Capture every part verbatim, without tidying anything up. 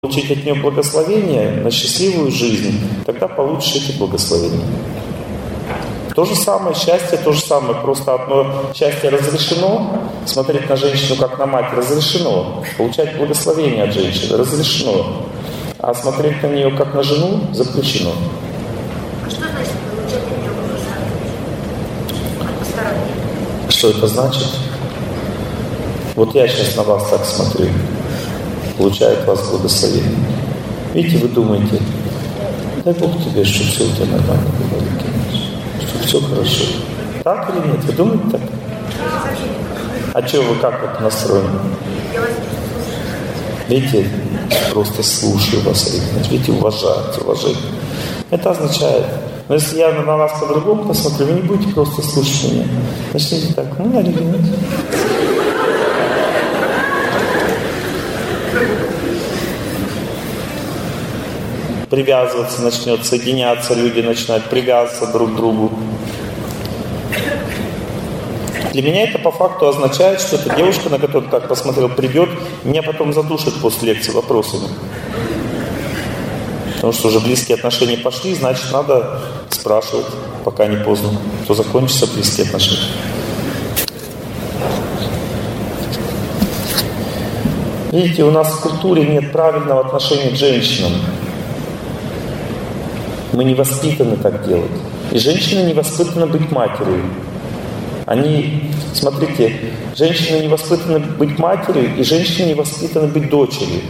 получить от нее благословение на счастливую жизнь, тогда получишь эти благословения. То же самое, счастье, то же самое, просто одно счастье разрешено, смотреть на женщину как на мать разрешено, получать благословение от женщины разрешено, а смотреть на нее как на жену запрещено. А что значит получать от нее благословение? От посторонних? Что это значит? Вот я сейчас на вас так смотрю, получаю от вас благословение. Видите, вы думаете, дай Бог тебе, чтобы все у тебя нормально было, чтобы все хорошо. Так или нет? Вы думаете так? А что вы как вот настроены? Видите, просто слушаю вас, видите, уважать, уважать. Это означает, но если я на вас по-другому посмотрю, вы не будете просто слушать меня. Начните так, ну, наверное. Привязываться начнет, соединяться, люди начинают привязываться друг к другу. Для меня это по факту означает, что эта девушка, на которую так посмотрел, придет, меня потом задушит после лекции вопросами. Потому что уже близкие отношения пошли, значит, надо спрашивать, пока не поздно, то закончатся близкие отношения. Видите, у нас в культуре нет правильного отношения к женщинам. Мы не воспитаны так делать. И женщины не воспитаны быть матерью. Они, смотрите, женщины не воспитаны быть матерью, и женщины не воспитаны быть дочерью.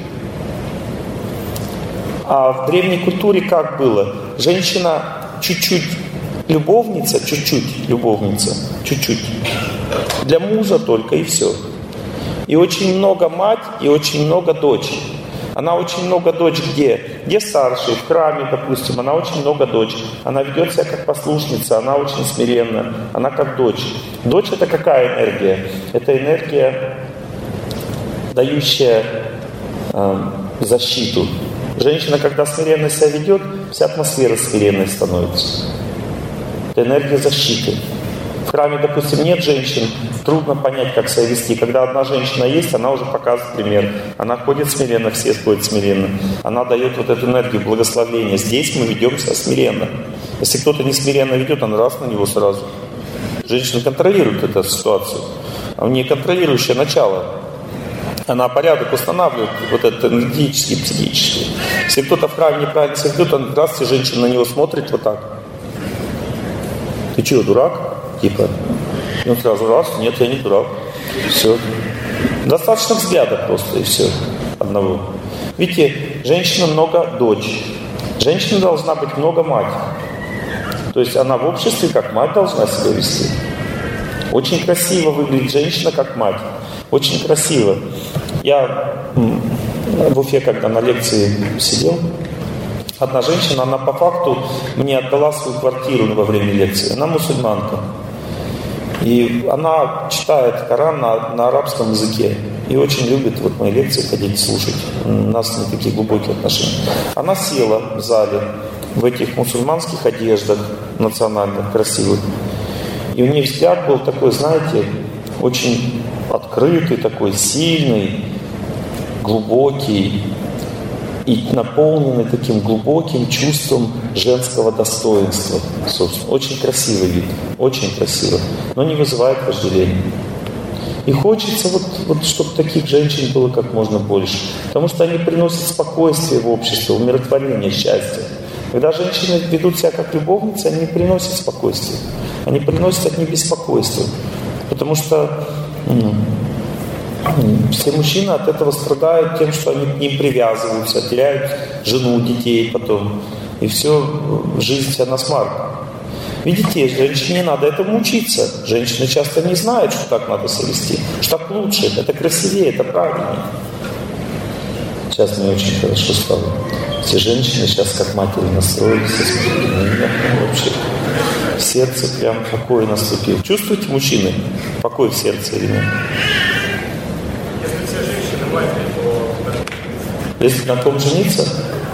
А в древней культуре как было? Женщина чуть-чуть любовница, чуть-чуть любовница, чуть-чуть. Для мужа только, и все. И очень много мать, и очень много дочь. Она очень много дочь где? Где старшая? В храме, допустим, она очень много дочь. Она ведет себя как послушница, она очень смиренна. Она как дочь. Дочь — это какая энергия? Это энергия, дающая э, защиту. Женщина, когда смиренно себя ведет, вся атмосфера смиренной становится. Это энергия защиты. В храме, допустим, нет женщин, трудно понять, как себя вести. Когда одна женщина есть, она уже показывает пример. Она ходит смиренно, все ходят смиренно. Она дает вот эту энергию благословения. Здесь мы ведем себя смиренно. Если кто-то не смиренно ведет, он раз на него сразу. Женщина контролирует эту ситуацию. А у нее контролирующее начало. Она порядок устанавливает, вот этот энергетический, психический. Если кто-то в храме неправильно себя ведет, он раз, и женщина на него смотрит вот так. Ты чего, дурак? Типа, и он сразу раз, нет, я не дурак. Все. Достаточно взгляда просто, и все. Одного. Видите, женщина много дочь. Женщина должна быть много мать. То есть она в обществе как мать должна себя вести. Очень красиво выглядит женщина как мать. Очень красиво. Я в Уфе, когда на лекции сидел, одна женщина, она по факту мне отдала свою квартиру во время лекции. Она мусульманка. И она читает Коран на, на арабском языке. И очень любит вот мои лекции ходить слушать. У нас не такие глубокие отношения. Она села в зале в этих мусульманских одеждах национальных, красивых. И у нее взгляд был такой, знаете, очень открытый, такой сильный, глубокий. И наполненный таким глубоким чувством женского достоинства. Собственно. Очень красивый вид, очень красиво, но не вызывает вожделения. И хочется, вот, вот, чтобы таких женщин было как можно больше. Потому что они приносят спокойствие в общество, умиротворение, счастье. Когда женщины ведут себя как любовницы, они не приносят спокойствия. Они приносят от них беспокойство. Потому что... Ну, все мужчины от этого страдают тем, что они к ним привязываются, теряют жену, детей потом. И все, жизнь вся насмарка. Видите, женщине надо этому учиться. Женщины часто не знают, что так надо себя вести. Что так лучше, это красивее, это правильнее. Сейчас мне очень хорошо стало. Все женщины сейчас как матери настроились. Вообще в сердце прям покой наступил. Чувствуете, мужчины, покой в сердце или нет? Если на ком жениться?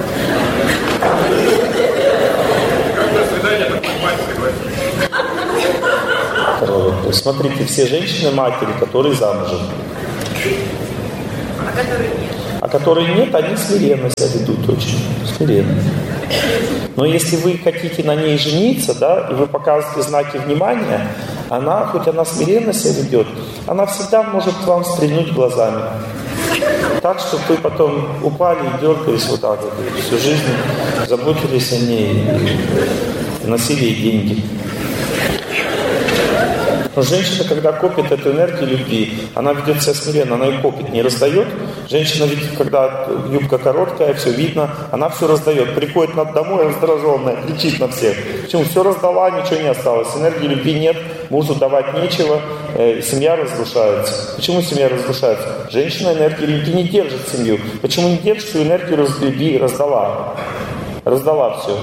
Второй вопрос. Смотрите, все женщины матери, которые замужем. А которые нет? А которые нет, они смиренно себя ведут очень. Смиренно. Но если вы хотите на ней жениться, да, и вы показываете знаки внимания, она, хоть она смиренно себя ведет, она всегда может к вам стрельнуть глазами. Так, чтобы вы потом упали и дергались вот так вот, и всю жизнь заботились о ней и носили ей деньги. Но женщина, когда копит эту энергию любви, она ведет себя смиренно, она ее копит, не раздает. Женщина, видит, когда юбка короткая, все видно, она все раздает. Приходит домой раздраженная, кричит на всех. Почему? Все раздала, ничего не осталось. Энергии любви нет, мужу давать нечего, э, семья разрушается. Почему семья разрушается? Женщина энергии любви не держит семью. Почему не держит? Всю энергию любви раздала. Раздала все.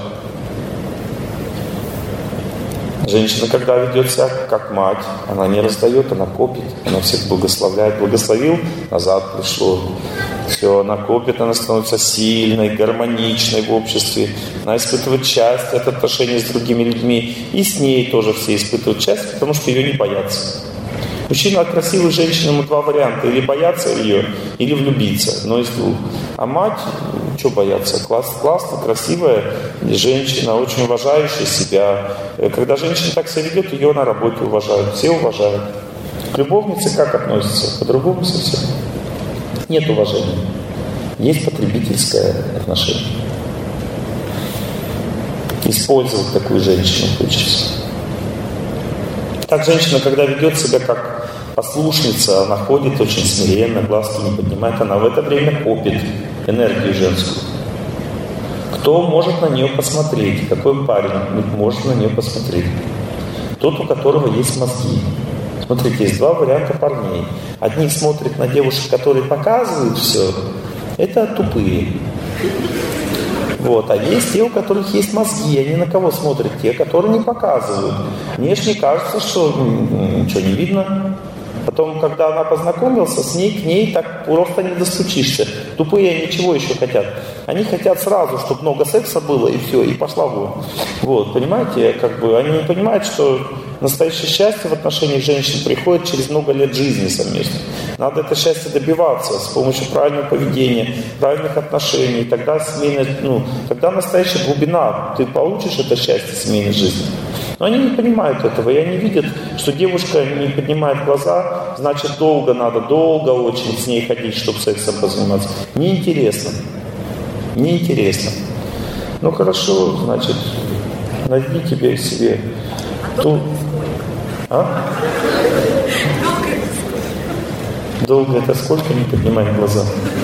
Женщина, когда ведет себя как мать, она не раздает, она копит, она всех благословляет. Благословил, назад пришло. Все, она копит, она становится сильной, гармоничной в обществе. Она испытывает счастье от отношений с другими людьми. И с ней тоже все испытывают счастье, потому что ее не боятся. Мужчина от красивой женщины, ему два варианта. Или бояться ее, или влюбиться. Но из двух. А мать, что бояться? Класс, классно, красивая женщина, очень уважающая себя. Когда женщина так себя ведет, ее на работе уважают. Все уважают. К любовнице как относятся? По-другому совсем. Нет уважения. Есть потребительское отношение. Использовать такую женщину хочется. Так женщина, когда ведет себя как послушница, она ходит очень смиренно, глазки не поднимает, она в это время копит энергию женскую. Кто может на нее посмотреть? Какой парень может на нее посмотреть? Тот, у которого есть мозги. Смотрите, есть два варианта парней. Одни смотрят на девушек, которые показывают все. Это тупые. Вот. А есть те, у которых есть мозги. Они на кого смотрят? Те, которые не показывают. Внешне кажется, что ничего не видно. Потом, когда она познакомился с ней, к ней так просто не достучишься. Тупые ничего еще хотят. Они хотят сразу, чтобы много секса было, и все, и пошла вон. Вот, понимаете, как бы они не понимают, что настоящее счастье в отношениях женщин приходит через много лет жизни совместно. Надо это счастье добиваться с помощью правильного поведения, правильных отношений. Тогда семейная, ну, тогда настоящая глубина. Ты получишь это счастье семейной жизни. Но они не понимают этого, и они видят, что девушка не поднимает глаза, значит, долго надо, долго очень с ней ходить, чтобы сексом позаниматься. Неинтересно. Неинтересно. Ну хорошо, значит, найди тебе себе ту... А? Долго это сколько не поднимать глаза?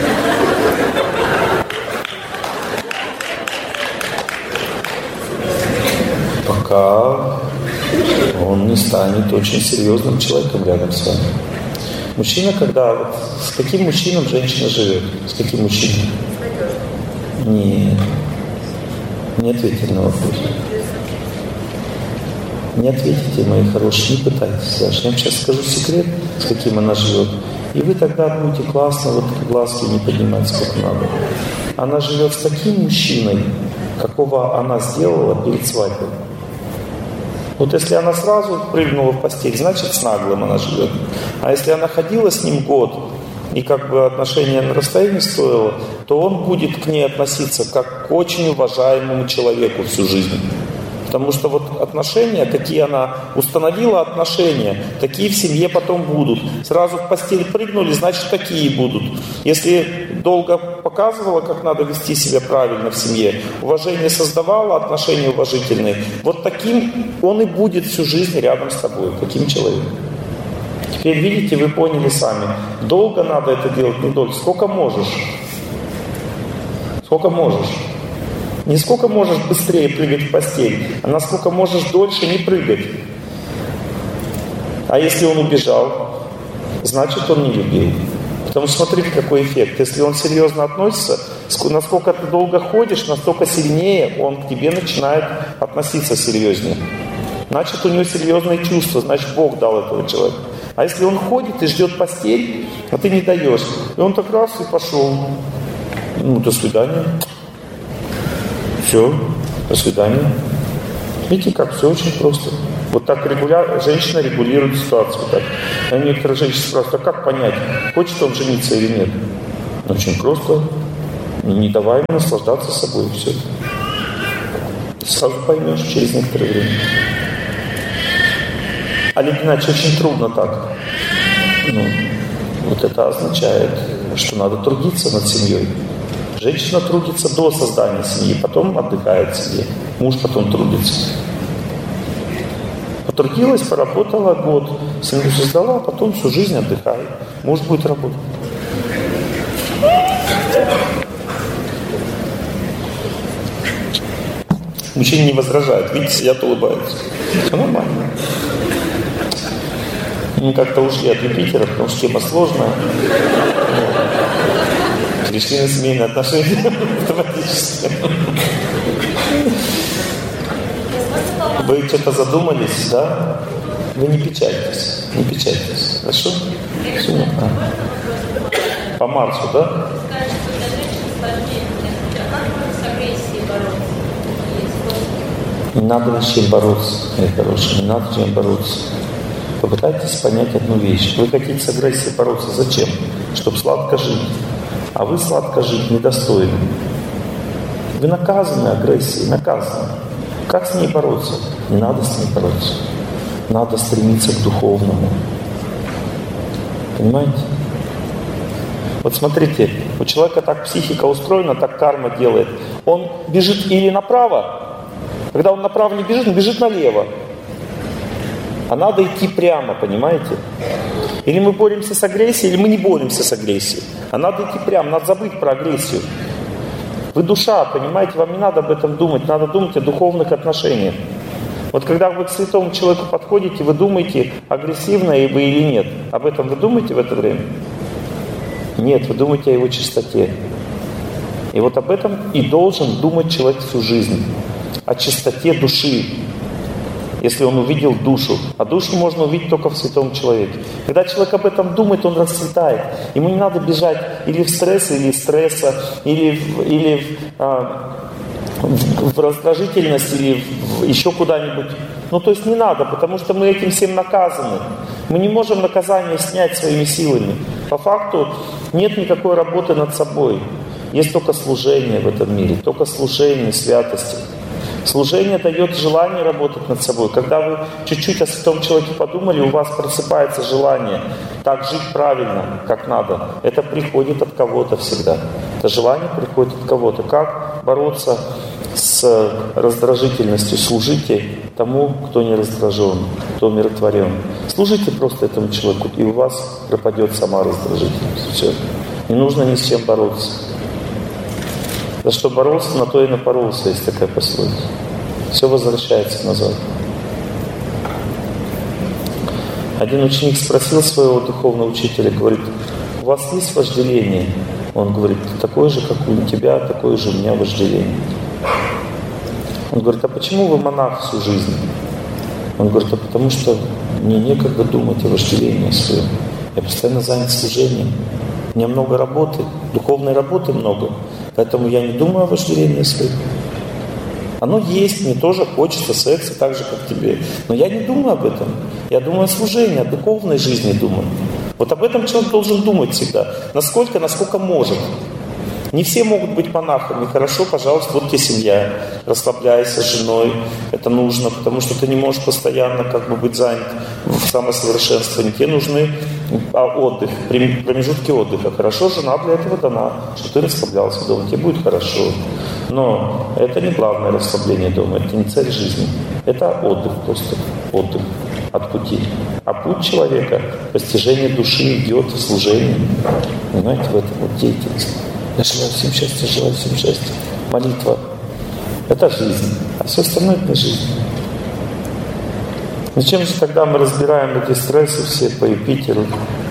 Пока он не станет очень серьезным человеком рядом с вами. Мужчина, когда... Вот, с каким мужчином женщина живет? С каким мужчиной? Нет. Не ответили на вопрос. Не ответите, мои хорошие, не пытайтесь. Я вам сейчас скажу секрет, с каким она живет. И вы тогда будете классно, вот глазки не поднимать, сколько надо. Она живет с таким мужчиной, какого она сделала перед свадьбой. Вот если она сразу прыгнула в постель, значит с наглым она живет. А если она ходила с ним год, и как бы отношения на расстоянии стоило, то он будет к ней относиться как к очень уважаемому человеку всю жизнь. Потому что вот отношения, какие она установила отношения, такие в семье потом будут. Сразу в постель прыгнули, значит такие будут. Если долго показывала, как надо вести себя правильно в семье, уважение создавала, отношения уважительные, вот таким он и будет всю жизнь рядом с тобой, таким человеком. Теперь видите, вы поняли сами, долго надо это делать, не долго, сколько можешь. Сколько можешь. Не сколько можешь быстрее прыгать в постель, а насколько можешь дольше не прыгать. А если он убежал, значит он не любил. Потому что смотрите, какой эффект. Если он серьезно относится, насколько ты долго ходишь, настолько сильнее он к тебе начинает относиться серьезнее. Значит, у него серьезные чувства, значит, Бог дал этого человека. А если он ходит и ждет постель, а ты не даешь, и он так раз и пошел. Ну, до свидания. Все, до свидания. Видите, как все очень просто. Вот так регуляр... женщина регулирует ситуацию. Так. А некоторые женщины спрашивают, а как понять, хочет он жениться или нет? Очень просто. Не давай ему наслаждаться собой, и все. Сразу поймешь через некоторое время. А иначе очень трудно так. Ну, вот это означает, что надо трудиться над семьей. Женщина трудится до создания семьи, потом отдыхает себе. Муж потом трудится. Потрудилась, поработала год, семью создала, а потом всю жизнь отдыхает. Муж будет работать. Мужчины не возражают, видите, сидят, улыбаются. Все нормально. Мы как-то ушли от Юпитера, потому что тема сложная. Пришли на семейные отношения автоматически. Вы что-то задумались, да? Вы не печальтесь, не печальтесь. Хорошо? Все нормально. По Марсу, да? Не надо ни с чем бороться, мои хорошие, не надо с чем бороться. Попытайтесь понять одну вещь. Вы хотите с агрессией бороться. Зачем? Чтобы сладко жить. А вы сладко жить недостойны. Вы наказаны агрессией, наказаны. Как с ней бороться? Не надо с ней бороться. Надо стремиться к духовному. Понимаете? Вот смотрите, у человека так психика устроена, так карма делает. Он бежит или направо. Когда он направо не бежит, он бежит налево. А надо идти прямо, понимаете? Или мы боремся с агрессией, или мы не боремся с агрессией. А надо идти прямо, надо забыть про агрессию. Вы душа, понимаете, вам не надо об этом думать, надо думать о духовных отношениях. Вот когда вы к святому человеку подходите, вы думаете, агрессивно вы или нет. Об этом вы думаете в это время? Нет, вы думаете о его чистоте. И вот об этом и должен думать человек всю жизнь. О чистоте души. Если он увидел душу. А душу можно увидеть только в святом человеке. Когда человек об этом думает, он расцветает. Ему не надо бежать или в стресс, или из стресса, или, в, или в, а, в, в раздражительность, или в, еще куда-нибудь. Ну, то есть не надо, потому что мы этим всем наказаны. Мы не можем наказание снять своими силами. По факту нет никакой работы над собой. Есть только служение в этом мире, только служение святости. Служение дает желание работать над собой. Когда вы чуть-чуть о святом человеке подумали, у вас просыпается желание так жить правильно, как надо. Это приходит от кого-то всегда. Это желание приходит от кого-то. Как бороться с раздражительностью? Служите тому, кто не раздражен, кто умиротворен. Служите просто этому человеку, и у вас пропадет сама раздражительность. Все. Не нужно ни с чем бороться. За что боролся, на то и напоролся, есть такая пословица. Все возвращается назад. Один ученик спросил своего духовного учителя, говорит: у вас есть вожделение? Он говорит: такое же, как у тебя, такое же у меня вожделение. Он говорит: а почему вы монах всю жизнь? Он говорит: а потому что мне некогда думать о вожделении своем. Я постоянно занят служением. У меня много работы, духовной работы много. Поэтому я не думаю о вожделении своем. Оно есть, мне тоже хочется секса, так же, как тебе. Но я не думаю об этом. Я думаю о служении, о духовной жизни думаю. Вот об этом человек должен думать всегда. Насколько, насколько может. Не все могут быть монахами. Хорошо, пожалуйста, вот тебе семья. Расслабляйся с женой. Это нужно, потому что ты не можешь постоянно как бы быть занят в самосовершенствовании. Тебе нужны отдых, промежутки отдыха. Хорошо, жена для этого дана, что ты расслаблялся дома. Тебе будет хорошо. Но это не главное расслабление дома. Это не цель жизни. Это отдых просто. Отдых от пути. А путь человека, постижение души идет в служении. Понимаете, в этом вот деятельность. Я желаю всем счастья, желаю всем счастья. Молитва – это жизнь, а все остальное – это жизнь. Зачем же тогда мы разбираем эти стрессы все по Юпитеру?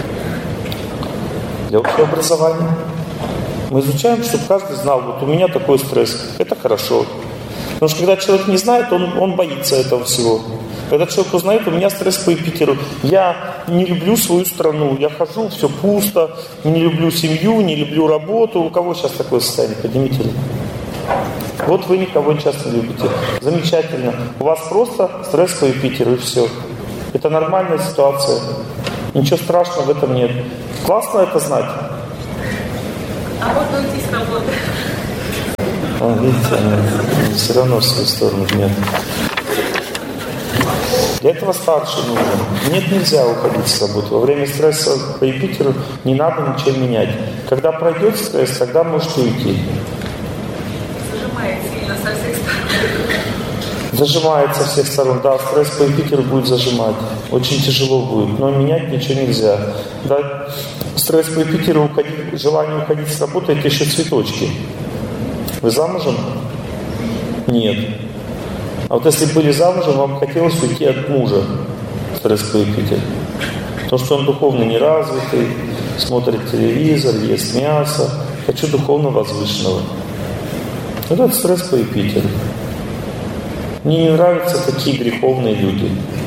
Для общего образования. Мы изучаем, чтобы каждый знал, вот у меня такой стресс, это хорошо. Потому что когда человек не знает, он, он боится этого всего. Когда человек узнает, у меня стресс по Юпитеру. Я не люблю свою страну, я хожу, все пусто, не люблю семью, не люблю работу. У кого сейчас такое состояние? Поднимите руку. Вот вы никого сейчас не любите. Замечательно. У вас просто стресс по Юпитеру, и все. Это нормальная ситуация. Ничего страшного в этом нет. Классно это знать. А можно уйти с работы? А, видите, она все равно в свою сторону нет. Для этого старший нужен. Нет, нельзя уходить с работы. Во время стресса по Юпитеру не надо ничего менять. Когда пройдет стресс, тогда можете уйти. Зажимает сильно со всех сторон. Зажимает со всех сторон. Да, стресс по Юпитеру будет зажимать. Очень тяжело будет. Но менять ничего нельзя. Да, стресс по Юпитеру, уходить, желание уходить с работы, это еще цветочки. Вы замужем? Нет. А вот если были замужем, вам хотелось уйти от мужа, стресс по Юпитеру. Потому что он духовно неразвитый, смотрит телевизор, ест мясо. Хочу духовно возвышенного. Вот это стресс по Юпитеру. Мне не нравятся такие греховные люди.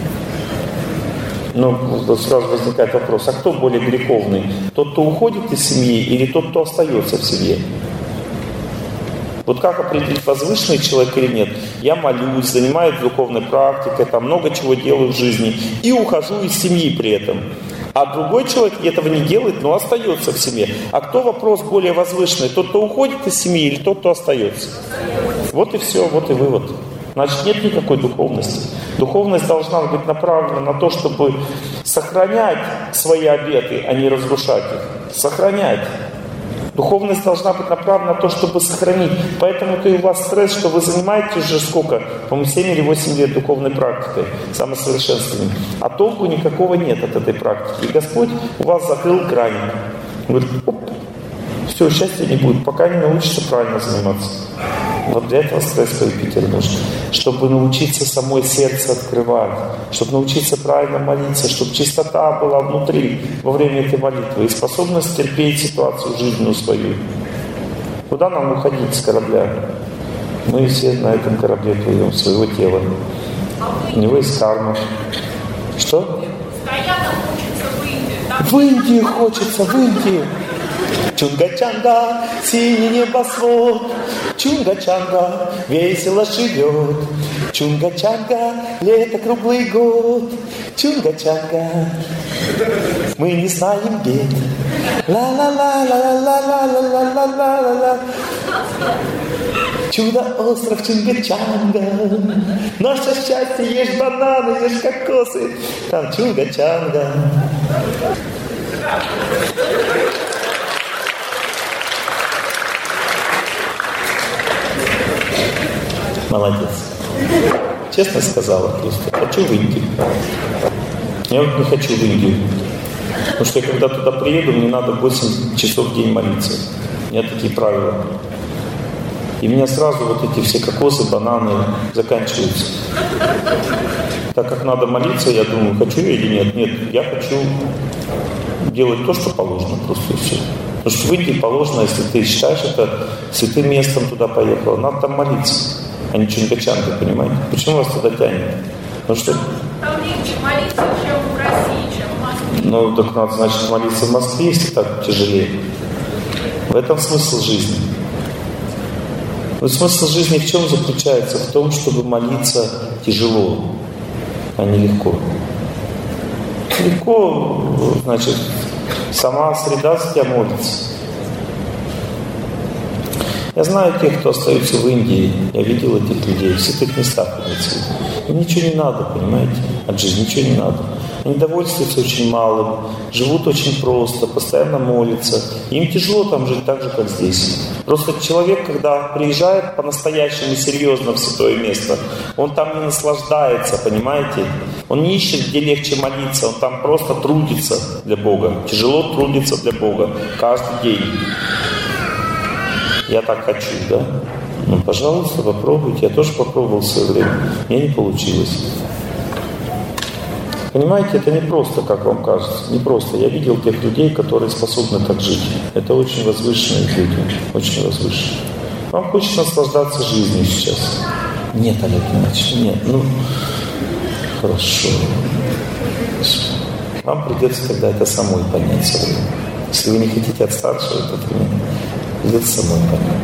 Ну, сразу возникает вопрос, а кто более греховный? Тот, кто уходит из семьи, или тот, кто остается в семье? Вот как определить, возвышенный человек или нет? Я молюсь, занимаюсь духовной практикой, там много чего делаю в жизни и ухожу из семьи при этом. А другой человек этого не делает, но остается в семье. А кто вопрос более возвышенный? Тот, кто уходит из семьи или тот, кто остается? Вот и все, вот и вывод. Значит, нет никакой духовности. Духовность должна быть направлена на то, чтобы сохранять свои обеты, а не разрушать их. Сохранять. Духовность должна быть направлена на то, чтобы сохранить. Поэтому-то и у вас стресс, что вы занимаетесь уже сколько? По-моему, семь или восемь лет духовной практикой, самосовершенствованием. А толку никакого нет от этой практики. И Господь у вас закрыл грань. Он говорит, оп, все, счастья не будет, пока не научишься правильно заниматься. Вот для этого стресс по Юпитеру нужен. Чтобы научиться самое сердце открывать, чтобы научиться правильно молиться, чтобы чистота была внутри во время этой молитвы и способность терпеть ситуацию жизненную свою. Куда нам уходить с корабля? Мы все на этом корабле плывем своего тела. У него есть карма. Что? В Индию хочется, в Индию. Чунга-чанга, синий небосвод, Чунга-чанга, весело живет. Чунга-чанга, лето круглый год. Чунга-чанга, мы не знаем бед. Ла-ла-ла-ла-ла-ла-ла-ла-ла-ла-ла. Чудо-остров Чунга-чанга. Наше счастье, ешь бананы, ешь кокосы. Там Чунга-чанга. Молодец. Честно сказала просто. Хочу в Индию. Я вот не хочу в Индию. Потому что я когда туда приеду, мне надо восемь часов в день молиться. У меня такие правила. И у меня сразу вот эти все кокосы, бананы заканчиваются. Так как надо молиться, я думаю, хочу я или нет. Нет, я хочу делать то, что положено, просто и все. Потому что в Индии положено, если ты считаешь это святым местом, туда поехал, надо там молиться. А не Чунга-чанга, понимаете? Почему вас туда тянет? Потому что... Там легче молиться, чем в России, чем в Москве. Ну, так надо, значит, молиться в Москве, если так тяжелее. В этом смысл жизни. Но смысл жизни в чем заключается? В том, чтобы молиться тяжело, а не легко. Легко, значит, сама среда с тебя молится. Я знаю тех, кто остается в Индии. Я видел этих людей в святых местах. Им ничего не надо, понимаете? От жизни ничего не надо. Они довольствуются очень малым, живут очень просто, постоянно молятся. Им тяжело там жить так же, как здесь. Просто человек, когда приезжает по-настоящему серьезно в святое место, он там не наслаждается, понимаете? Он не ищет, где легче молиться, он там просто трудится для Бога. Тяжело трудится для Бога каждый день. Я так хочу, да? Ну, пожалуйста, попробуйте. Я тоже попробовал в свое время. Мне не получилось. Понимаете, это не просто, как вам кажется. Не просто. Я видел тех людей, которые способны так жить. Это очень возвышенные люди. Очень возвышенные. Вам хочется наслаждаться жизнью сейчас? Нет, Олег Иванович, нет. Ну, хорошо. Вам придется тогда это самой понять со временем. Если вы не хотите от старшего, то придется самой понять.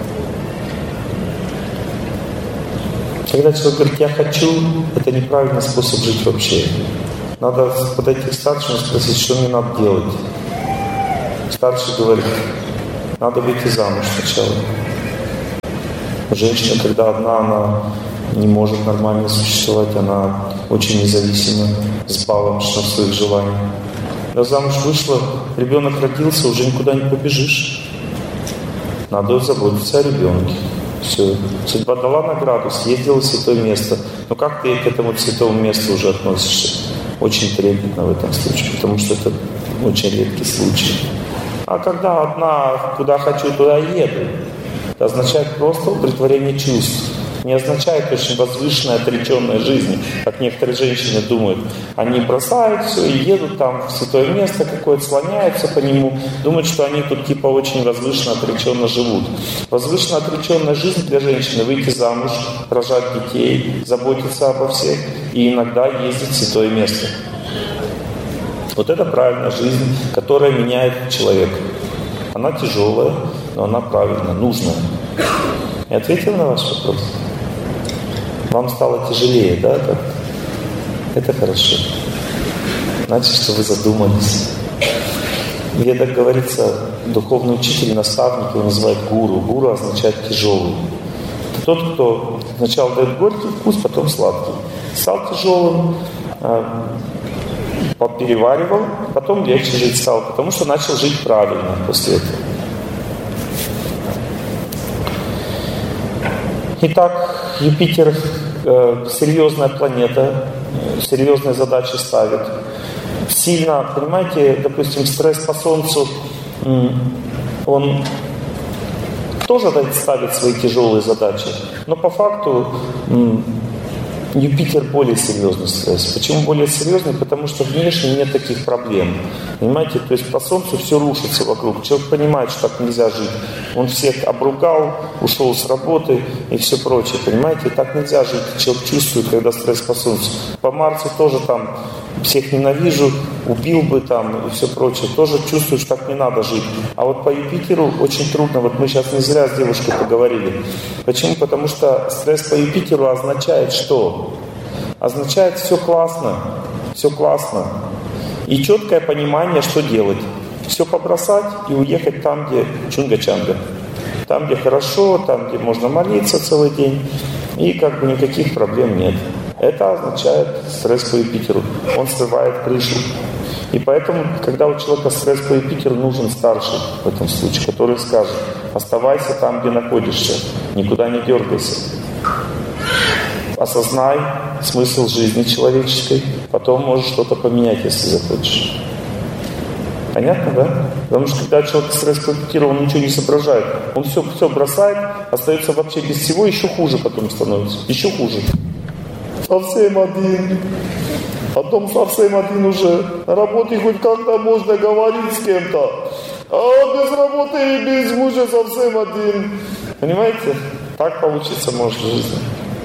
Когда человек говорит «я хочу», это неправильный способ жить вообще. Надо подойти к старшему и спросить, что мне надо делать. Старший говорит Надо выйти замуж сначала. Женщина, когда одна, она не может нормально существовать, она очень независима, с балансом своих желаний. Когда замуж вышла, ребенок родился, уже никуда не побежишь. Надо заботиться о ребенке. Все. Судьба дала награду, съездила в святое место. Но как ты к этому святому месту уже относишься? Очень трепетно в этом случае, потому что это очень редкий случай. А когда одна, куда хочу, туда еду, это означает просто удовлетворение чувств. Не означает очень возвышенная, отреченная жизнь, как некоторые женщины думают. Они бросают все и едут там в святое место какое-то, слоняются по нему, думают, что они тут типа очень возвышенно, отреченно живут. Возвышенно отреченная жизнь для женщины — выйти замуж, рожать детей, заботиться обо всех и иногда ездить в святое место. Вот это правильная жизнь, которая меняет человека. Она тяжелая, но она правильная, нужная. Я ответил на ваш вопрос? Вам стало тяжелее, да? Так? Это хорошо. Значит, что вы задумались. В ведах говорится, духовный учитель, наставник, его называют гуру. Гуру означает тяжелый. Это тот, кто сначала дает горький вкус, потом сладкий. Стал тяжелым, переваривал, потом легче жить стал, потому что начал жить правильно после этого. Итак, Юпитер э, серьезная планета, серьезные задачи ставит. Сильно, понимаете, допустим, стресс по Солнцу, он тоже ставит свои тяжелые задачи, но по факту Юпитер более серьезный стресс. Почему более серьезный? Потому что внешне нет таких проблем. Понимаете? То есть по Солнцу все рушится вокруг. Человек понимает, что так нельзя жить. Он всех обругал, ушел с работы и все прочее. Понимаете? Так нельзя жить. Человек чувствует, когда стресс по Солнцу. По Марсу тоже там всех ненавижу, убил бы там и все прочее. Тоже чувствует, что так не надо жить. А вот по Юпитеру очень трудно. Вот мы сейчас не зря с девушкой поговорили. Почему? Потому что стресс по Юпитеру означает что? Означает все классно, все классно. И четкое понимание, что делать. Все побросать и уехать там, где чунга-чанга. Там, где хорошо, там, где можно молиться целый день. И как бы никаких проблем нет. Это означает стресс по Юпитеру. Он срывает крышу. И поэтому, когда у человека стресс по Юпитеру, нужен старший в этом случае, который скажет: оставайся там, где находишься, никуда не дергайся. Осознай смысл жизни человеческой, потом можешь что-то поменять, если захочешь. Понятно, да? Потому что когда человек стресс по Юпитеру, он ничего не соображает. Он все, все бросает, остается вообще без всего, еще хуже потом становится. Еще хуже. Совсем один. Потом совсем один уже. На работе хоть как-то можно говорить с кем-то. А без работы и без мужа совсем один. Понимаете? Так получится может в жизни.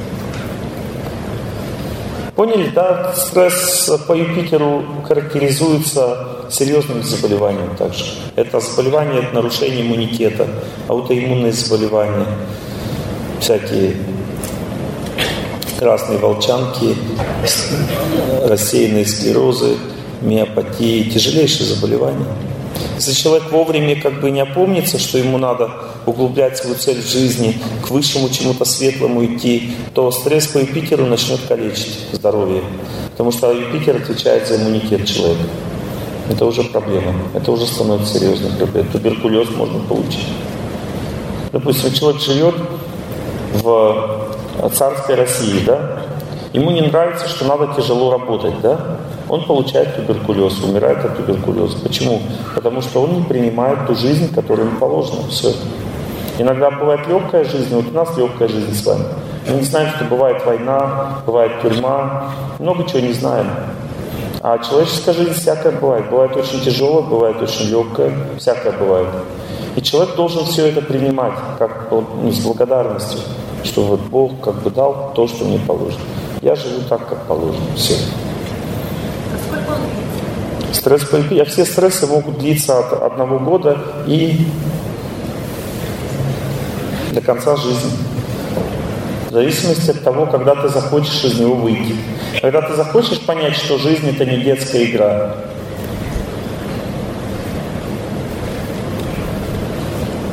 Поняли, да? Стресс по Юпитеру характеризуется серьезным заболеванием также. Это заболевание, это нарушение иммунитета, аутоиммунные заболевания, всякие красные волчанки, рассеянные склерозы, миопатии, тяжелейшие заболевания. Если человек вовремя как бы не опомнится, что ему надо углублять свою цель в жизни, к высшему чему-то светлому идти, то стресс по Юпитеру начнет калечить здоровье. Потому что Юпитер отвечает за иммунитет человека. Это уже проблема. Это уже становится серьезной проблемой. Туберкулез можно получить. Допустим, человек живет в царской России, да? Ему не нравится, что надо тяжело работать, да? Он получает туберкулез, умирает от туберкулеза. Почему? Потому что он не принимает ту жизнь, которая ему положена. Все. Иногда бывает легкая жизнь, вот у нас легкая жизнь с вами. Мы не знаем, что бывает война, бывает тюрьма, много чего не знаем. А человеческая жизнь всякая бывает. Бывает очень тяжелая, бывает очень легкая, всякое бывает. И человек должен все это принимать, как ну, с благодарностью, что вот Бог как бы дал то, что мне положено. Я живу так, как положено. Все. Стресс по Юпитеру. Все стрессы могут длиться от одного года и до конца жизни. В зависимости от того, когда ты захочешь из него выйти. Когда ты захочешь понять, что жизнь — это не детская игра.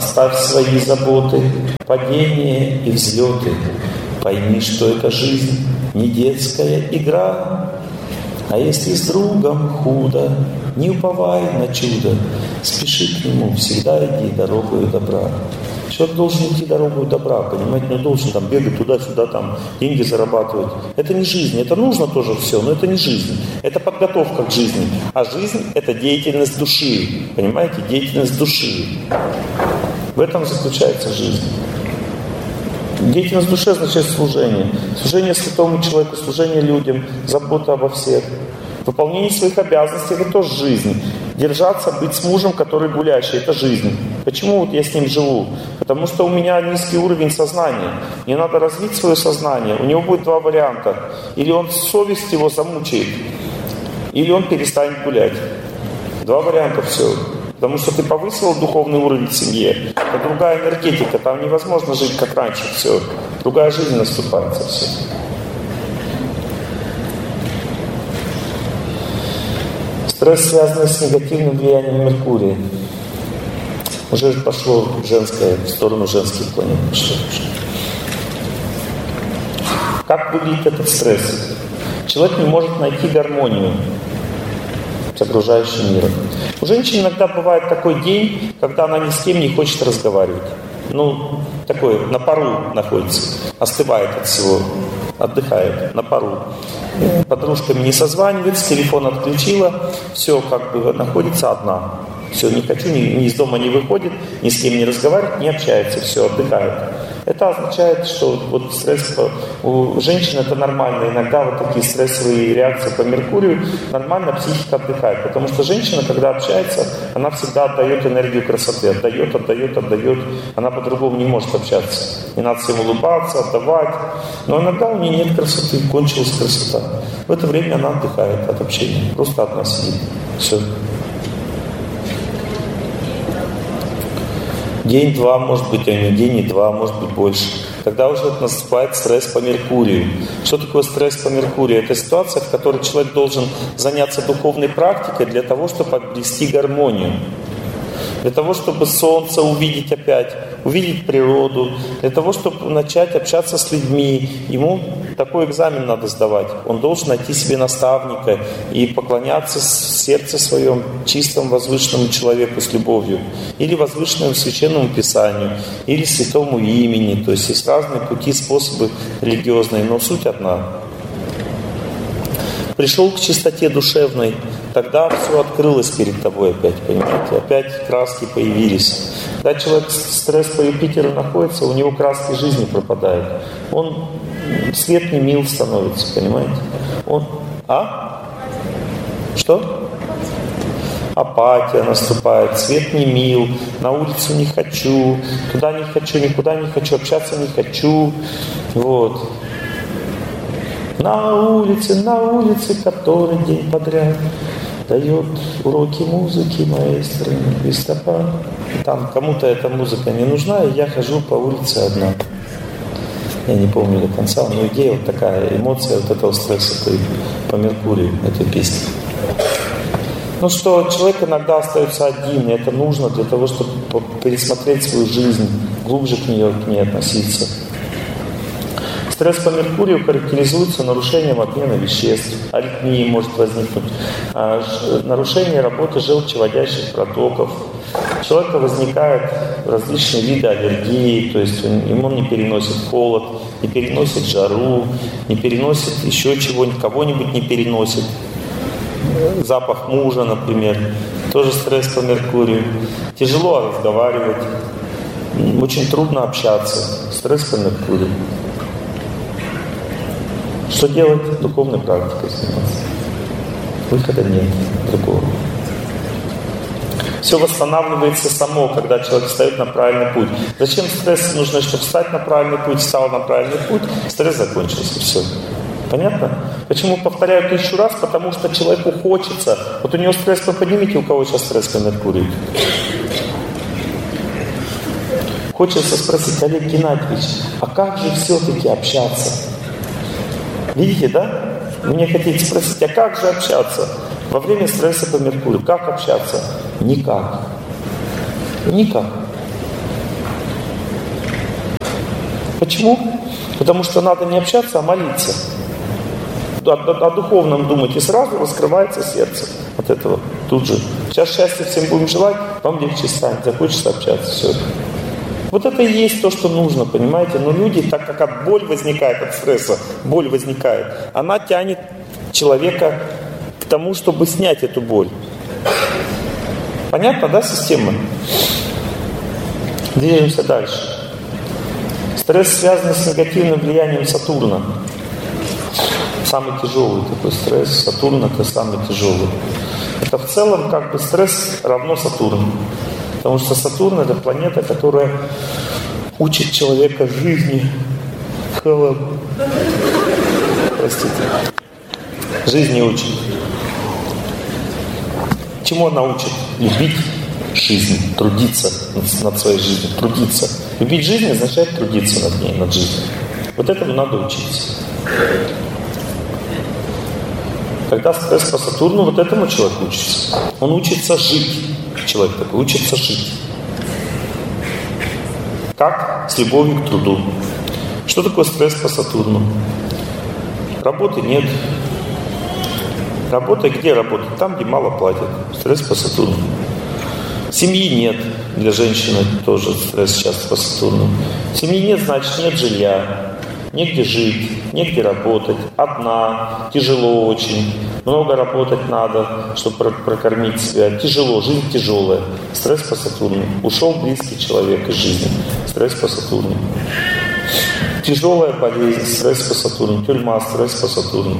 Оставь свои заботы, падения и взлеты. Пойми, что это жизнь, не детская игра. А если с другом худо, не уповай на чудо. Спеши к нему, всегда иди дорогою добра. Человек должен идти дорогою добра, понимаете, не должен там бегать туда-сюда, там деньги зарабатывать. Это не жизнь, это нужно тоже все, но это не жизнь. Это подготовка к жизни. А жизнь – это деятельность души, понимаете, деятельность души. В этом заключается жизнь. Деятельность души означает служение. Служение святому человеку, служение людям, забота обо всех. Выполнение своих обязанностей – это тоже жизнь. Держаться, быть с мужем, который гулящий – это жизнь. Почему вот я с ним живу? Потому что у меня низкий уровень сознания. Мне надо развить свое сознание. У него будет два варианта. Или он совесть его замучает, или он перестанет гулять. Два варианта все. Потому что ты повысил духовный уровень в семье. Это другая энергетика. Там невозможно жить как раньше. Все. Другая жизнь наступает совсем. Стресс, связанный с негативным влиянием Меркурия. Уже пошло женское, в сторону женских планет. Как выглядит этот стресс? Человек не может найти гармонию с окружающим миром. У женщин иногда бывает такой день, когда она ни с кем не хочет разговаривать. Ну, такой, на пару находится, остывает от всего, отдыхает на пару. Подружками не созванивается, телефон отключила, все как бы находится одна. Все, не хочу, ни, ни из дома не выходит, ни с кем не разговаривает, не общается, все, отдыхает. Это означает, что вот стресс у женщин это нормально. Иногда вот такие стрессовые реакции по Меркурию, нормально психика отдыхает. Потому что женщина, когда общается, она всегда отдает энергию красоты. Отдает, отдает, отдает. Она по-другому не может общаться. Не надо всем улыбаться, отдавать. Но иногда у нее нет красоты, кончилась красота. В это время она отдыхает от общения. Просто одна сидит. Все. День-два, может быть, а не день и два, может быть, больше. Тогда уже наступает стресс по Меркурию. Что такое стресс по Меркурию? Это ситуация, в которой человек должен заняться духовной практикой для того, чтобы обрести гармонию. Для того, чтобы солнце увидеть опять, увидеть природу, для того, чтобы начать общаться с людьми. Ему такой экзамен надо сдавать. Он должен найти себе наставника и поклоняться в сердце своем чистому возвышенному человеку с любовью. Или возвышенному священному писанию, или святому имени. То есть есть разные пути, способы религиозные, но суть одна. Пришел к чистоте душевной, тогда все открылось перед тобой опять, понимаете? Опять краски появились. Когда человек стресс по Юпитеру находится, у него краски жизни пропадают. Он свет не мил становится, понимаете? Он... А? Что? Апатия наступает, свет не мил, на улицу не хочу, туда не хочу, никуда не хочу, общаться не хочу. Вот. На улице, на улице, который день подряд дает уроки музыки маэстро листопад. Там кому-то эта музыка не нужна, и я хожу по улице одна. Я не помню до конца, но идея вот такая, эмоция вот этого стресса по, по Меркурию, этой песни. Ну что, человек иногда остается один, и это нужно для того, чтобы пересмотреть свою жизнь, глубже к ней, к ней относиться. Стресс по Меркурию характеризуется нарушением обмена веществ, аритмия может возникнуть, нарушение работы желчеводящих протоков. У человека возникают различные виды аллергии, то есть он, ему не переносит холод, не переносит жару, не переносит еще чего-нибудь, кого-нибудь не переносит. Запах мужа, например, тоже стресс по Меркурию. Тяжело разговаривать, очень трудно общаться, стресс по Меркурию. Что делать? Духовной практикой заниматься. Выхода нет другого. Все восстанавливается само, когда человек встает на правильный путь. Зачем стресс нужно, чтобы встать на правильный путь, встал на правильный путь, стресс закончился, все. Понятно? Почему повторяю тысячу раз? Потому что человеку хочется. Вот у него стресс, вы поднимите, у кого сейчас стресс по Меркурию? Хочется спросить: Олег Геннадьевич, а как же все-таки общаться? Видите, да? Вы мне хотите спросить, а как же общаться во время стресса по Меркурию? Как общаться? Никак. Никак. Почему? Потому что надо не общаться, а молиться. О, о, о духовном думать, и сразу раскрывается сердце от этого тут же. Сейчас счастья всем будем желать, вам легче станет, захочется общаться. Все. Вот это и есть то, что нужно, понимаете? Но люди, так как от боль возникает, от стресса, боль возникает, она тянет человека к тому, чтобы снять эту боль. Понятно, да, система? Движемся дальше. Стресс связан с негативным влиянием Сатурна. Самый тяжелый такой стресс. Сатурн — это самый тяжелый. Это в целом как бы стресс равно Сатурну. Потому что Сатурн — это планета, которая учит человека жизни. Простите. Жизни учит. Чему она учит? Любить жизнь, трудиться над своей жизнью, трудиться. Любить жизнь означает трудиться над ней, над жизнью. Вот этому надо учиться. Когда стресс по Сатурну, вот этому человек учится. Он учится жить. Человек такой учится жить. Как? С любовью к труду. Что такое стресс по Сатурну? Работы нет. Работа где работать? Там, где мало платят. Стресс по Сатурну. Семьи нет. Для женщины тоже стресс сейчас по Сатурну. Семьи нет, значит нет жилья. Негде жить, негде работать, одна, тяжело очень, много работать надо, чтобы прокормить себя, тяжело, жизнь тяжелая, стресс по Сатурну, ушел близкий человек из жизни, стресс по Сатурну, тяжелая болезнь, стресс по Сатурну, тюрьма, стресс по Сатурну,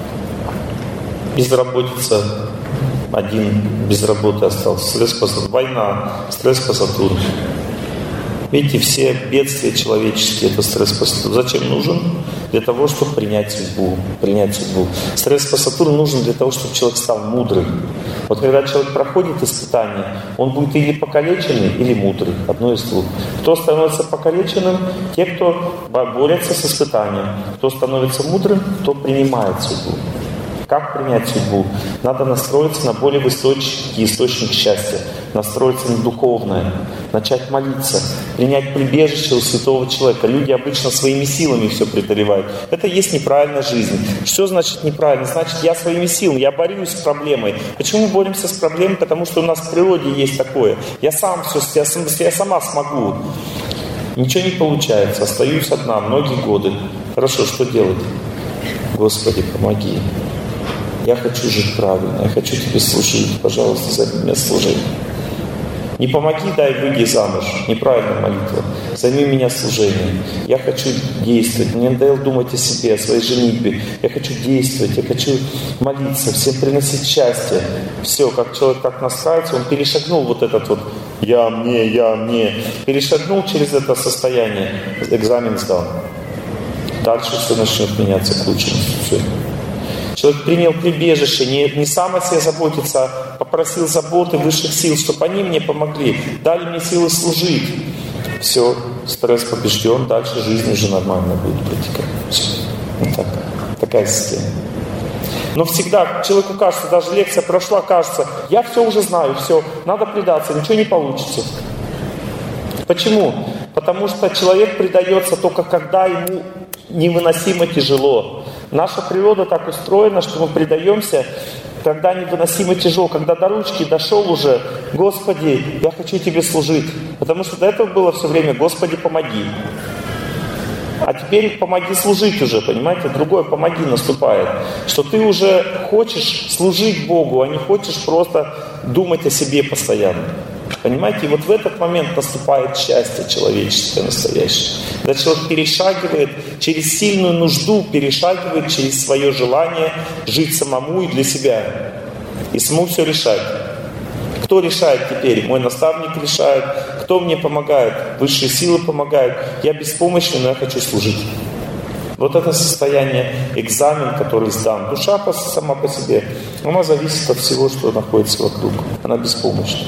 безработица, один без работы остался, стресс по Сатурну, война, стресс по Сатурну. Видите, все бедствия человеческие — это стресс по Сатурну. Зачем нужен? Для того, чтобы принять судьбу. Принять судьбу. Стресс по Сатурну нужен для того, чтобы человек стал мудрым. Вот когда человек проходит испытание, он будет или покалеченный, или мудрый. Одно из двух. Кто становится покалеченным? Те, кто борется с испытанием. Кто становится мудрым, кто принимает судьбу. Как принять судьбу? Надо настроиться на более высокий источник счастья, настроиться на духовное, начать молиться, принять прибежище у святого человека. Люди обычно своими силами все преодолевают. Это и есть неправильная жизнь. Что значит неправильно? Значит, я своими силами, я борюсь с проблемой. Почему мы боремся с проблемой? Потому что у нас в природе есть такое. Я сам все, я, сам, я сама смогу. Ничего не получается, остаюсь одна многие годы. Хорошо, что делать? Господи, помоги. Я хочу жить правильно, я хочу Тебе служить. Пожалуйста, займи меня служением. Не помоги, дай выйди замуж. Неправильная молитва. Займи меня служением. Я хочу действовать. Мне надоело думать о себе, о своей женитьбе. Я хочу действовать, я хочу молиться, всем приносить счастье. Все, как человек так настраивается, он перешагнул вот этот вот «я мне, я мне». Перешагнул через это состояние, экзамен сдал. Дальше все начнет меняться к лучшему. Все. Человек принял прибежище, не, не сам о себе заботится, а попросил заботы высших сил, чтобы они мне помогли, дали мне силы служить. Все, стресс побежден, дальше жизнь уже нормально будет протекать. Все. Вот так. Такая система. Но всегда человеку кажется, даже лекция прошла, кажется, я все уже знаю, все, надо предаться, ничего не получится. Почему? Потому что человек предается только когда ему невыносимо тяжело. Наша природа так устроена, что мы предаемся, когда невыносимо тяжело, когда до ручки дошел уже, Господи, я хочу Тебе служить. Потому что до этого было все время, Господи, помоги. А теперь помоги служить уже, понимаете? Другое помоги наступает. Что ты уже хочешь служить Богу, а не хочешь просто думать о себе постоянно. Понимаете? И вот в этот момент наступает счастье человеческое настоящее. Когда человек перешагивает через сильную нужду, перешагивает через свое желание жить самому и для себя. И самому все решать. Кто решает теперь? Мой наставник решает. Кто мне помогает? Высшие силы помогают. Я беспомощный, но я хочу служить. Вот это состояние, экзамен, который сдан. Душа сама по себе, она зависит от всего, что находится вокруг. Она беспомощна.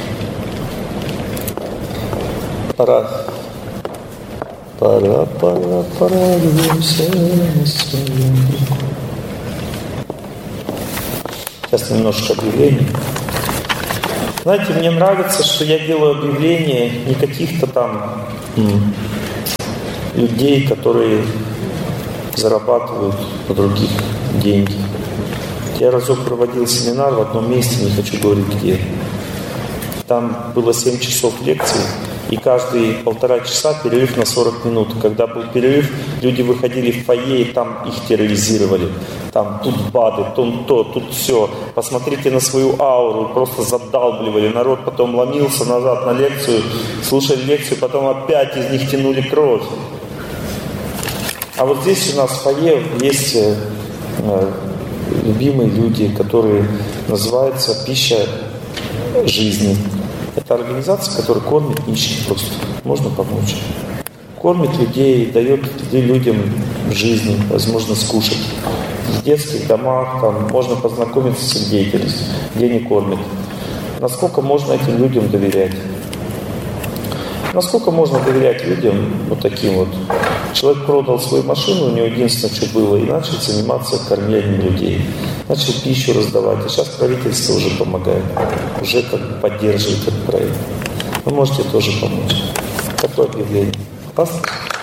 Пора. Пора, пора, пора, вернемся на своем. Сейчас немножко объявлений. Знаете, мне нравится, что я делаю объявления не каких-то там м- людей, которые зарабатывают на других деньги. Я разок проводил семинар в одном месте, не хочу говорить где. Там было семь часов лекций, и каждые полтора часа перерыв на сорок минут. Когда был перерыв, люди выходили в фойе, и там их терроризировали. Там тут БАДы, тут то, тут все. Посмотрите на свою ауру, просто задалбливали. Народ потом ломился назад на лекцию, слушали лекцию, потом опять из них тянули кровь. А вот здесь у нас в фойе есть э, любимые люди, которые называются «Пища жизни». Это организация, которая кормит нищих просто. Можно помочь. Кормит людей, дает людям жизни, возможность скушать. В детских домах там можно познакомиться с их деятельностью, где не кормят. Насколько можно этим людям доверять? Насколько можно доверять людям вот таким вот? Человек продал свою машину, у него единственное, что было, и начал заниматься кормлением людей. Начал пищу раздавать, и сейчас правительство уже помогает, уже как бы поддерживает этот проект. Вы можете тоже помочь. Такое объявление. Опасно?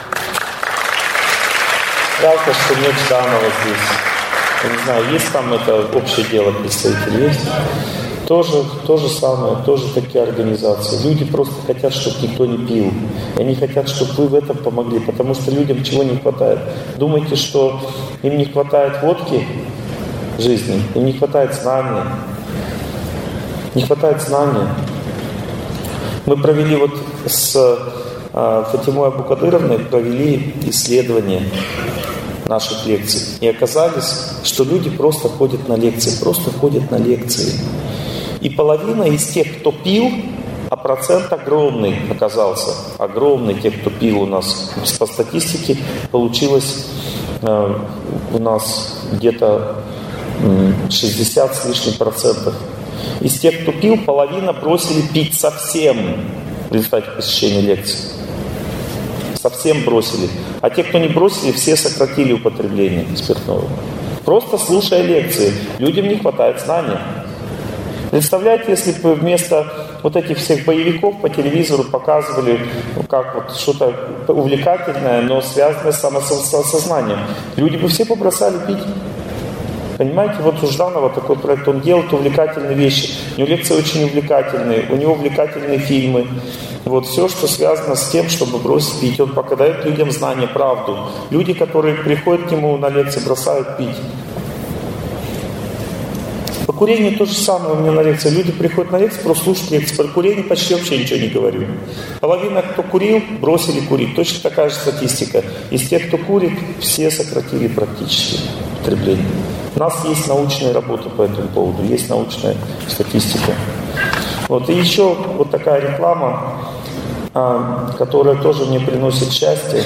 Жалко, что нет Жданова здесь. Я не знаю, есть там это общее дело представитель, есть? Тоже, то же самое, тоже такие организации. Люди просто хотят, чтобы никто не пил. И они хотят, чтобы вы в этом помогли, потому что людям чего не хватает. Думаете, что им не хватает водки в жизни, им не хватает знания. Не хватает знания. Мы провели вот с э, Фатимой Абукадыровной провели исследование наших лекций. И оказалось, что люди просто ходят на лекции, просто ходят на лекции. И половина из тех, кто пил, а процент огромный оказался, огромный тех, кто пил у нас. По статистике получилось э, у нас где-то э, шестьдесят с лишним процентов. Из тех, кто пил, половина бросили пить совсем в результате посещения лекций. Совсем бросили. А те, кто не бросили, все сократили употребление спиртного. Просто слушая лекции. Людям не хватает знания. Представляете, если бы вместо вот этих всех боевиков по телевизору показывали, ну, как вот что-то увлекательное, но связанное с самосознанием, люди бы все побросали пить. Понимаете, вот у Жданова такой проект, он делает увлекательные вещи. У него лекции очень увлекательные, у него увлекательные фильмы. Вот все, что связано с тем, чтобы бросить пить. Он пока дает людям знания, правду. Люди, которые приходят к нему на лекции, бросают пить. По курению то же самое у меня на лекции. Люди приходят на лекции, просто слушают лекции. Про курение почти вообще ничего не говорю. Половина, кто курил, бросили курить. Точно такая же статистика. Из тех, кто курит, все сократили практически потребление. У нас есть научная работа по этому поводу, есть научная статистика. Вот. И еще вот такая реклама, которая тоже мне приносит счастье.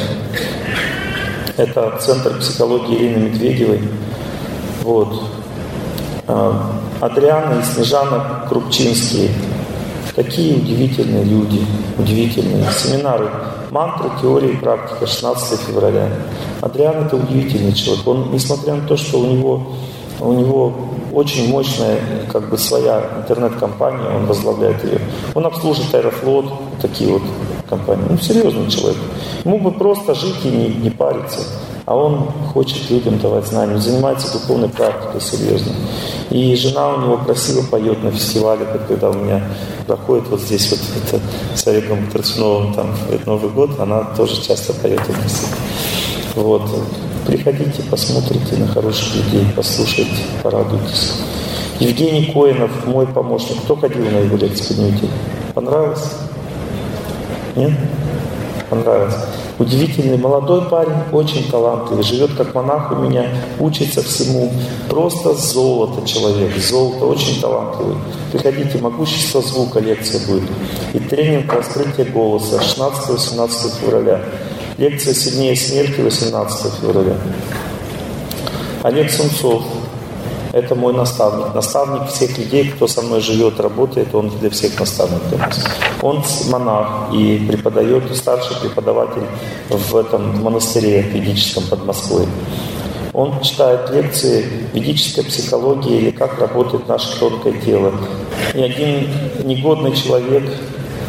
Это Центр психологии Ирины Медведевой. Вот. Адриана и Снежана Крупчинские. Такие удивительные люди, удивительные. Семинары «Мантры, теория и практика», шестнадцатого февраля. Адриан — это удивительный человек. Он, несмотря на то, что у него, у него очень мощная, как бы, своя интернет-компания, он возглавляет ее. Он обслуживает Аэрофлот, такие вот компании. Ну, серьезный человек. Ему бы просто жить и не, не париться. А он хочет людям давать знания, он занимается духовной практикой серьезно. И жена у него красиво поет на фестивале, когда у меня проходит вот здесь вот это, с Олегом Торчуновым, там, Новый год, она тоже часто поет у нас. Вот. Приходите, посмотрите на хороших людей, послушайте, порадуйтесь. Евгений Коинов, мой помощник, кто ходил на его лекции, поднимите? Понравилось? Нет? Понравилось. Удивительный молодой парень, очень талантливый, живет как монах у меня, учится всему. Просто золото человек, золото, очень талантливый. Приходите, могущество звука, лекция будет. И тренинг раскрытия голоса шестнадцатого-семнадцатого февраля. Лекция «Сильнее смерти» восемнадцатого февраля. Олег Сунцов. Это мой наставник. Наставник всех людей, кто со мной живет, работает, он для всех наставник. Он монах и преподает, старший преподаватель в этом монастыре ведическом под Москвой. Он читает лекции «Ведическая психология» или «Как работает наше тонкое тело». И один негодный человек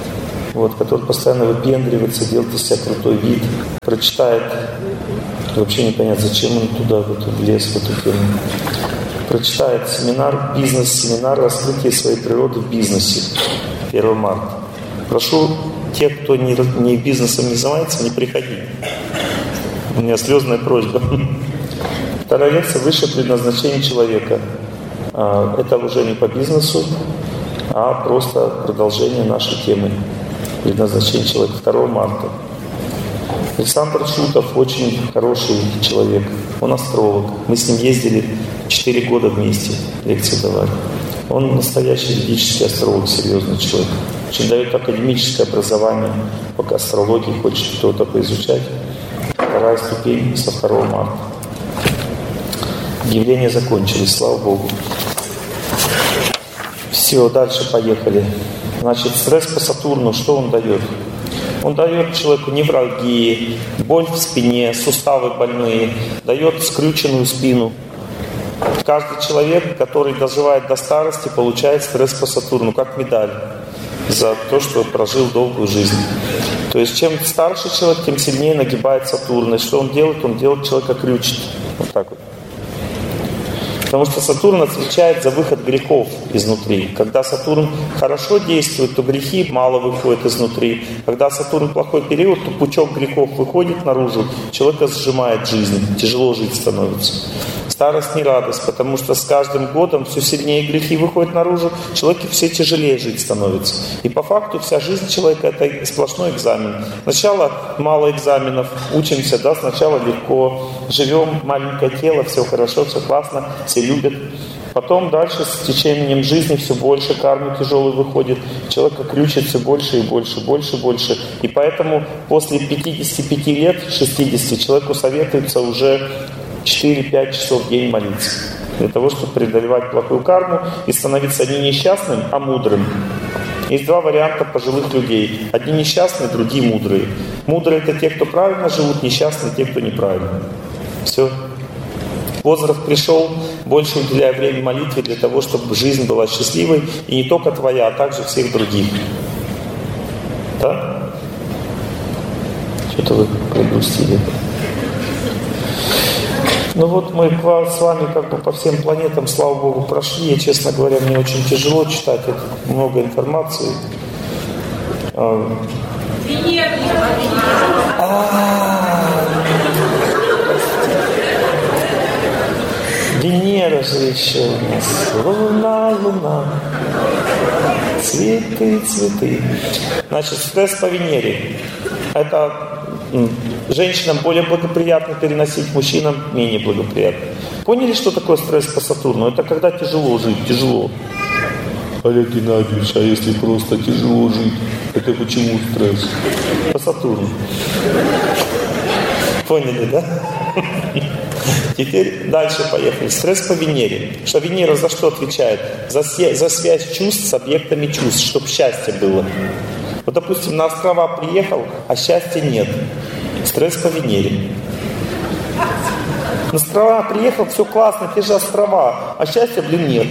вот, который постоянно выпендривается, делает из себя крутой вид, прочитает, вообще непонятно, зачем он туда, в эту, влез, в эту тему, прочитает семинар, бизнес-семинар «Раскрытие своей природы в бизнесе» первого марта. Прошу тех, кто не, не бизнесом не занимается, не приходить. У меня слезная просьба. Вторая лекция «Высшее предназначение человека». Это уже не по бизнесу, а просто продолжение нашей темы «Предназначение человека» второго марта. Александр Шутов очень хороший человек. Он астролог. Мы с ним ездили четыре года вместе, лекции давали. Он настоящий ведический астролог, серьезный человек. Очень дает академическое образование, пока астрологии хочет кто-то поизучать. Вторая ступень со второго марта. Объявления закончились, слава Богу. Все, дальше поехали. Значит, стресс по Сатурну, что он дает? Он дает человеку невралгии, боль в спине, суставы больные, дает скрюченную спину. Каждый человек, который доживает до старости, получает стресс по Сатурну, как медаль за то, что прожил долгую жизнь. То есть, чем старше человек, тем сильнее нагибает Сатурн. И что он делает? Он делает человека крючит. Вот так вот. Потому что Сатурн отвечает за выход грехов изнутри. Когда Сатурн хорошо действует, то грехи мало выходят изнутри. Когда Сатурн плохой период, то пучок грехов выходит наружу, человека сжимает жизнь, тяжело жить становится. Старость не радость, потому что с каждым годом все сильнее грехи выходят наружу, человеку все тяжелее жить становится. И по факту вся жизнь человека — это сплошной экзамен. Сначала мало экзаменов, учимся, да, сначала легко, живем, маленькое тело, все хорошо, все классно, все любят. Потом дальше с течением жизни все больше кармы тяжелой выходит, человека крючит все больше и больше, больше и больше. И поэтому после пятидесяти пяти лет, шестидесяти, человеку советуется уже четыре-пять часов в день молиться. Для того, чтобы преодолевать плохую карму и становиться не несчастным, а мудрым. Есть два варианта пожилых людей. Одни несчастные, другие мудрые. Мудрые — это те, кто правильно живут, несчастные — те, кто неправильно. Все. Возраст пришел, больше уделяя время молитве для того, чтобы жизнь была счастливой, и не только твоя, а также всех других. Да? Что-то вы пригрустили. Ну вот мы с вами как бы по всем планетам, слава Богу, прошли. И, честно говоря, мне очень тяжело читать, это много информации. Венера. Венера же еще у нас. Луна, луна. Цветы, цветы. Значит, стресс по Венере. Это женщинам более благоприятно переносить, мужчинам менее благоприятно. Поняли, что такое стресс по Сатурну? Это когда тяжело жить, тяжело. Олег Геннадьевич, а если просто тяжело жить, это почему стресс? По Сатурну. Поняли, да? Теперь дальше поехали. Стресс по Венере. Что Венера за что отвечает? За, за связь чувств с объектами чувств, чтобы счастье было. Вот, допустим, на острова приехал, а счастья нет. Стресс по Венере. На острова приехал, все классно, те же острова, а счастья, блин, нет.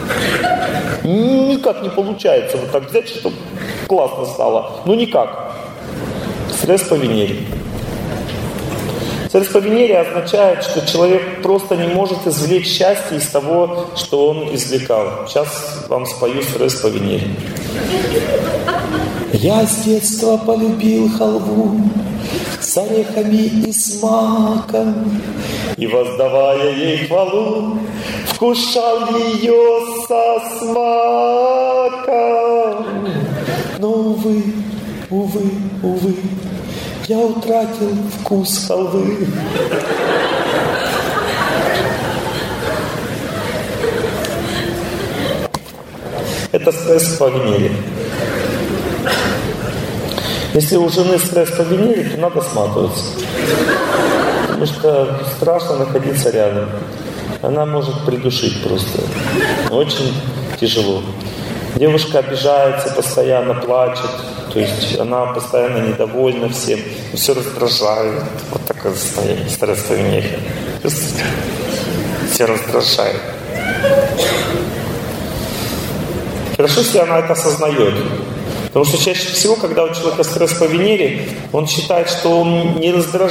Никак не получается вот так взять, чтобы классно стало. Ну никак. Стресс по Венере. Стресс по Венере означает, что человек просто не может извлечь счастье из того, что он извлекал. Сейчас вам спою стресс по Венере. Я с детства полюбил халву с орехами и с маком, и, воздавая ей хвалу, вкушал ее со смаком. Но, увы, увы, увы, я утратил вкус халвы. Это стресс по Венере. Если у жены стресс по Венере, то надо сматываться. Потому что страшно находиться рядом. Она может придушить просто. Очень тяжело. Девушка обижается, постоянно плачет. То есть она постоянно недовольна всем. Все раздражает. Вот такое состояние. Стресс по Венере. Все раздражает. Хорошо, если она это осознает. Потому что чаще всего, когда у человека стресс по Венере, он считает, что он не раздражен